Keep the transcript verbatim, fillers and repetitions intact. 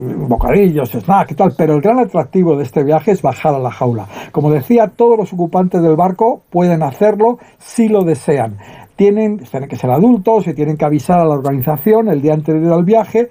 bocadillos, snack y tal, pero el gran atractivo de este viaje es bajar a la jaula. Como decía, todos los ocupantes del barco pueden hacerlo si lo desean. Tienen, tienen que ser adultos y tienen que avisar a la organización el día anterior al viaje